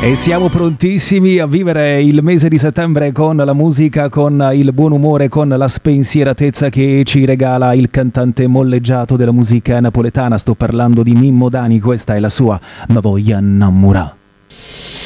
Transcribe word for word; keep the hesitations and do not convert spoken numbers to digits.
E siamo prontissimi a vivere il mese di settembre con la musica, con il buon umore, con la spensieratezza che ci regala il cantante molleggiato della musica napoletana. Sto parlando di Mimmo Dani, questa è la sua Ma voglia innamorà.